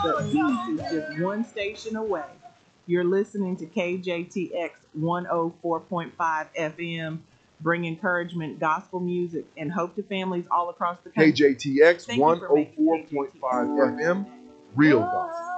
but peace is just one station away. You're listening to KJTX 104.5 FM, bring encouragement, gospel music, and hope to families all across the country. KJTX Thank you for making 104.5 FM, real gospel.